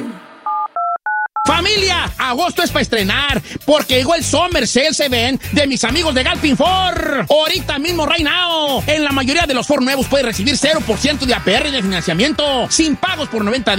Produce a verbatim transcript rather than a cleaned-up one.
Familia, agosto es para estrenar, porque llegó el Summer Sales Event de mis amigos de Galpin Ford. Ahorita mismo, right now, en la mayoría de los Ford nuevos puedes recibir cero por ciento de A P R de financiamiento, sin pagos por noventa días.